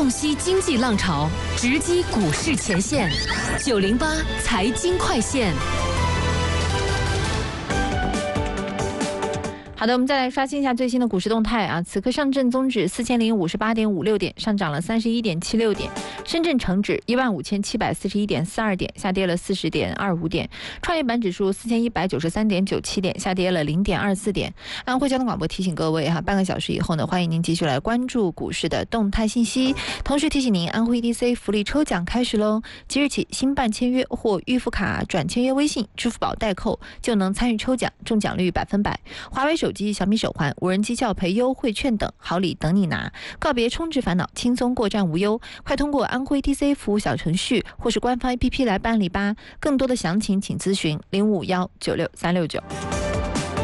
洞悉经济浪潮，直击股市前线。908财经快线。好的，我们再来刷新一下最新的股市动态啊！此刻上证综指4058.56点，上涨了31.76点；深圳成指15741.42点，下跌了40.25点；创业板指数4193.97点，下跌了0.24点。安徽交通广播提醒各位半个小时以后呢，欢迎您继续来关注股市的动态信息。同时提醒您，安徽 ETC 福利抽奖开始喽！即日起，新办签约或预付卡转签约微信、支付宝代扣就能参与抽奖，中奖率100%。华为手机、小米手环、无人机教培优惠券等好礼等你拿，告别充值烦恼，轻松过站无忧。快通过安徽 TC 服务小程序或是官方 APP 来办理吧。更多的详情请咨询051963669。